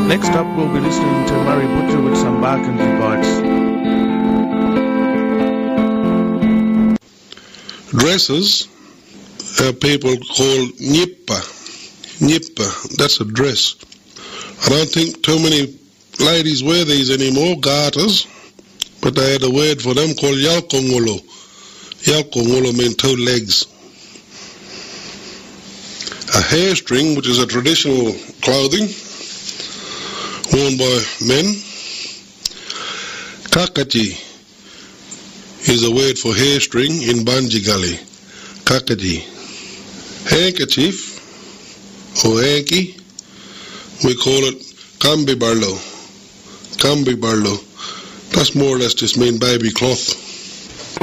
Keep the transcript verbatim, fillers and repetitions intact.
Next up, we'll be listening to Murray Butcher with some Barkentry Bites. Dresses, uh, people call nippa. Nippa, that's a dress. I don't think too many ladies wear these anymore, garters, but they had a word for them called yalkongolo. Yalkongolo means two legs. A hair string, which is a traditional clothing worn by men. Kakaji is a word for hair string in Banjigali. Kakaji. Handkerchief or hanky, we call it kambi barlo. Kambi barlo. That's more or less just mean baby cloth.